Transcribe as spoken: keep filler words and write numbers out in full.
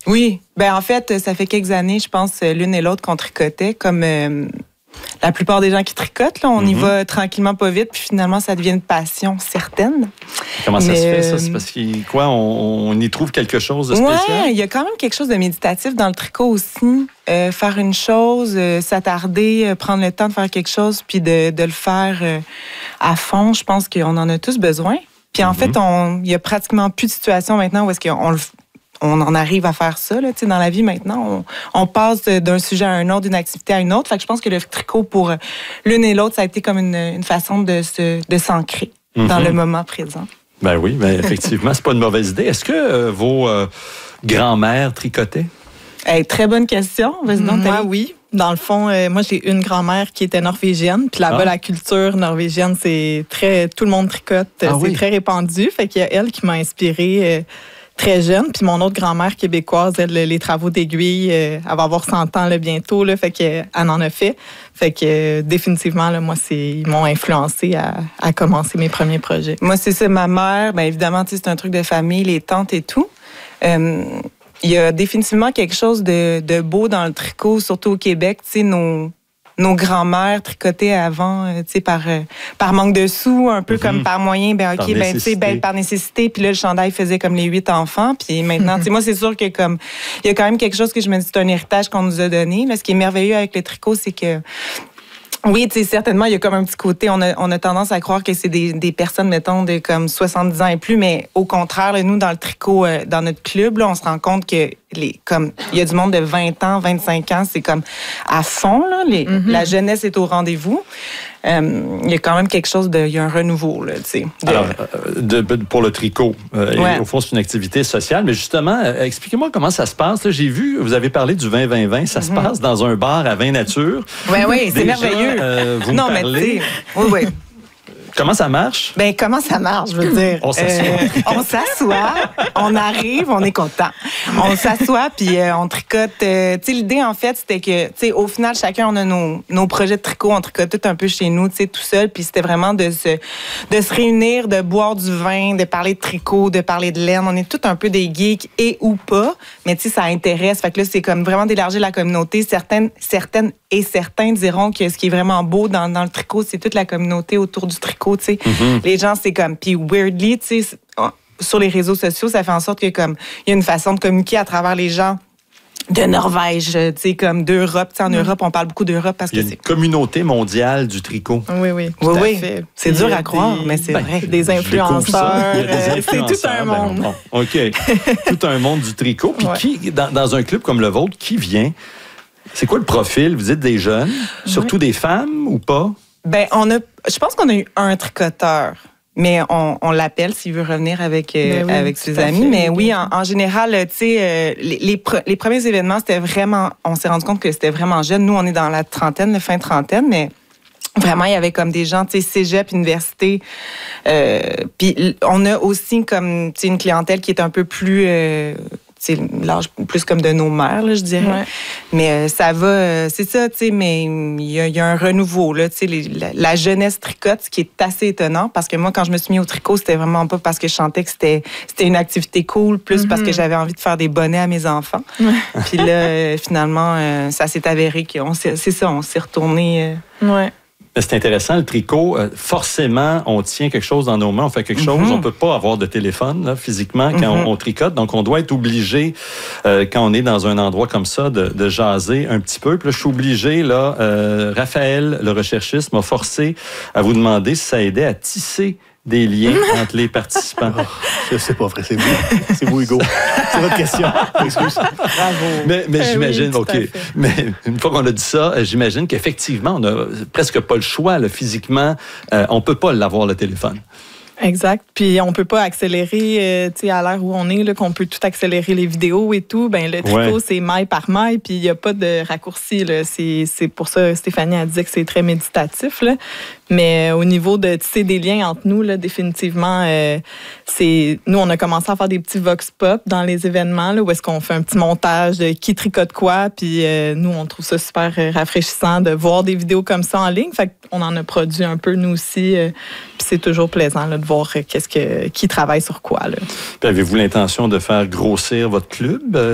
Oui. Ben en fait, ça fait quelques années, je pense, l'une et l'autre qu'on tricotait, comme euh, la plupart des gens qui tricotent. Là, on mm-hmm. y va tranquillement, pas vite, puis finalement, ça devient une passion certaine. Comment ça Mais, se fait, ça? C'est parce qu'il quoi, on, on y trouve quelque chose de spécial? Oui, il y a quand même quelque chose de méditatif dans le tricot aussi. Euh, faire une chose, euh, s'attarder, euh, prendre le temps de faire quelque chose, puis de, de le faire euh, à fond, je pense qu'on en a tous besoin. Puis en mm-hmm. fait, il n'y a pratiquement plus de situation maintenant où est-ce qu'on le on en arrive à faire ça là, dans la vie maintenant. On, on passe d'un sujet à un autre, d'une activité à une autre. Fait que je pense que le tricot, pour l'une et l'autre, ça a été comme une, une façon de, se, de s'ancrer mm-hmm. dans le moment présent. Ben oui, ben effectivement, c'est pas une mauvaise idée. Est-ce que euh, vos euh, grands-mères tricotaient? Hey, très bonne question. Vas-y donc, moi, oui. Dans le fond, euh, moi, j'ai une grand-mère qui était norvégienne. Puis là-bas, ah. la culture norvégienne, c'est très... Tout le monde tricote. Ah, c'est oui. très répandu. Fait qu'il y a elle qui m'a inspirée... Euh, très jeune. Puis mon autre grand-mère québécoise, elle, les travaux d'aiguille, euh, elle va avoir cent ans là, bientôt, là, fait qu'elle en a fait. Fait que euh, définitivement, là, moi, c'est, ils m'ont influencé à, à commencer mes premiers projets. Moi, c'est ça, ma mère, bien évidemment, c'est un truc de famille, les tantes et tout. Euh, il y a définitivement quelque chose de, de beau dans le tricot, surtout au Québec, tu sais, nos... Nos grands-mères tricotaient avant, euh, tu sais, par, euh, par manque de sous, un peu mm-hmm. comme par moyen, ben ok, ben tu sais, ben par nécessité. Puis là, le chandail faisait comme les huit enfants. Puis maintenant, tu sais, moi, c'est sûr que comme il y a quand même quelque chose que je me dis, c'est un héritage qu'on nous a donné. Là, ce qui est merveilleux avec le tricot, c'est que oui, tu sais, certainement, il y a comme un petit côté, on a, on a tendance à croire que c'est des, des personnes, mettons, de comme soixante-dix ans et plus, mais au contraire, là, nous, dans le tricot, euh, dans notre club, là, on se rend compte que les, comme, il y a du monde de vingt ans, vingt-cinq ans, c'est comme à fond, là, les, mm-hmm. la jeunesse est au rendez-vous. Euh, il y a quand même quelque chose de, il y a un renouveau, là, tu sais. De... Alors, de, de, pour le tricot, euh, ouais. et, au fond, c'est une activité sociale, mais justement, euh, expliquez-moi comment ça se passe. Là, j'ai vu, vous avez parlé du vingt vingt vingt, ça mm-hmm. se passe dans un bar à vin nature. Oui, oui, c'est merveilleux. Euh, vous non, me parlez. Mais oui, oui. Comment ça marche? Ben comment ça marche, je veux dire. On s'assoit. Euh, on s'assoit, on arrive, on est content. On s'assoit, puis euh, on tricote. Euh, tu sais, l'idée, en fait, c'était que, tu sais, au final, chacun, on a nos, nos projets de tricot. On tricote tout un peu chez nous, tu sais, tout seul. Puis c'était vraiment de se, de se réunir, de boire du vin, de parler de tricot, de parler de laine. On est tout un peu des geeks et ou pas. Mais tu sais, ça intéresse. Fait que là, c'est comme vraiment d'élargir la communauté. Certaines, certaines et certains diront que ce qui est vraiment beau dans, dans le tricot, c'est toute la communauté autour du tricot. Mm-hmm. Les gens, c'est comme... Puis weirdly, tu sais, sur les réseaux sociaux, ça fait en sorte que comme il y a une façon de communiquer à travers les gens de Norvège, tu sais, comme d'Europe. Tu sais, en mm. Europe, on parle beaucoup d'Europe parce que c'est... Il y a une communauté mondiale du tricot. Oui, oui. Oui, oui. Fait. C'est dur à croire, des... mais c'est ben, vrai. Des influenceurs. Des influenceurs. C'est tout un monde. Ben, bon, OK. Tout un monde du tricot. Puis ouais. qui, dans, dans un club comme le vôtre, qui vient? C'est quoi le profil? Vous êtes des jeunes? Surtout oui. des femmes ou pas? Ben, on a, je pense qu'on a eu un tricoteur, mais on, on l'appelle s'il veut revenir avec, euh, oui, avec ses amis. Fait, mais oui, en, en général, tu sais, euh, les, les, pre, les premiers événements, c'était vraiment, on s'est rendu compte que c'était vraiment jeune. Nous, on est dans la trentaine, la fin trentaine, mais vraiment, il y avait comme des gens, tu sais, cégep, université. Euh, Puis on a aussi comme, tu sais, une clientèle qui est un peu plus... Euh, c'est l'âge plus comme de nos mères, là, je dirais. Ouais. Mais euh, ça va, euh, c'est ça, tu sais, mais il y, y a un renouveau, là, tu sais, la, la jeunesse tricote, ce qui est assez étonnant, parce que moi, quand je me suis mis au tricot, c'était vraiment pas parce que je chantais que c'était, c'était une activité cool, plus mm-hmm. parce que j'avais envie de faire des bonnets à mes enfants. Ouais. Puis là, euh, finalement, euh, ça s'est avéré qu'on s'est, c'est ça, on s'est retourné... Euh, ouais. C'est intéressant, le tricot. Euh, forcément, on tient quelque chose dans nos mains, on fait quelque chose. Mm-hmm. On peut pas avoir de téléphone là, physiquement quand mm-hmm. on, on tricote. Donc, on doit être obligé, euh, quand on est dans un endroit comme ça, de, de jaser un petit peu. Puis là, je suis obligé, là, euh, Raphaël, le recherchiste, m'a forcé à vous demander si ça aidait à tisser des liens entre les participants. Oh, je sais pas, frère, c'est vous. C'est vous, Hugo. C'est votre question. Excuse. Bravo. Mais, mais j'imagine, oui, OK. Mais une fois qu'on a dit ça, j'imagine qu'effectivement, on n'a presque pas le choix, là, physiquement. Euh, on peut pas l'avoir, le téléphone. Exact. Puis on peut pas accélérer, euh, tu sais, à l'heure où on est, là, qu'on peut tout accélérer les vidéos et tout. Ben le tricot, ouais. c'est maille par maille, puis il y a pas de raccourci, là. C'est, c'est pour ça, Stéphanie a dit que c'est très méditatif, là. Mais euh, au niveau de tisser des liens entre nous, là, définitivement, euh, c'est nous, on a commencé à faire des petits vox pop dans les événements, là, où est-ce qu'on fait un petit montage de qui tricote quoi, puis euh, nous, on trouve ça super rafraîchissant de voir des vidéos comme ça en ligne. Fait qu'on en a produit un peu, nous aussi, euh, puis c'est toujours plaisant, là, de voir qu'est-ce que, qui travaille sur quoi, là. Puis avez-vous l'intention de faire grossir votre club?